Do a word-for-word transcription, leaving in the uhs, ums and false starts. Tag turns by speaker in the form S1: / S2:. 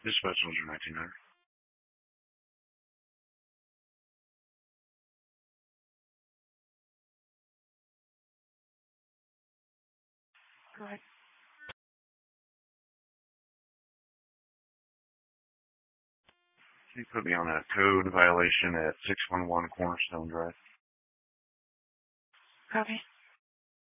S1: Dispatch Soldier nineteen hundred.
S2: Go ahead.
S1: You put me on a code violation at six one one Cornerstone Drive.
S2: Copy.